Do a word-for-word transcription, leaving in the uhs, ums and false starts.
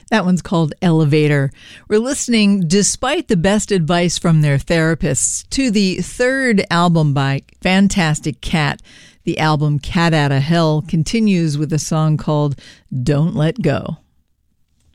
That one's called Elevator. We're listening, despite the best advice from their therapists, to the third album by Fantastic Cat. The album Cat Outta Hell continues with a song called Don't Let Go.